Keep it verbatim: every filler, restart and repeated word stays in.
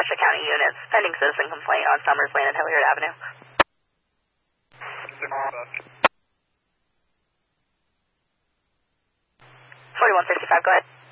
Westchester County units. Pending citizen complaint on Summers Lane and Hilliard Avenue. forty-one sixty-five, go ahead.